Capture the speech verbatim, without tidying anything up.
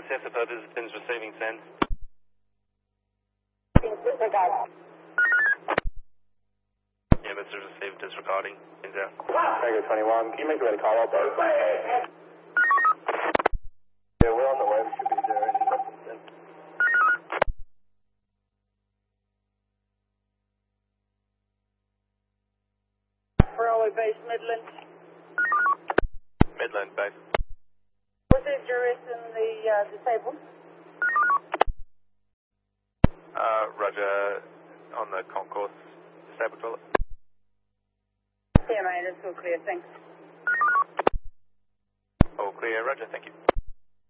test the participants receiving send. Disregard. Yeah, that's received disregarding. Sends out. Tango twenty-one, can you make a better call out, bro? Yeah, we're on the way. We should be there in less than ten. Railway base, Midland. Midland base. Was there duress in the uh, disabled? Uh, Roger, on the concourse, disabled toilet. Yeah, mate, it's all clear, thanks. All clear, Roger, thank you.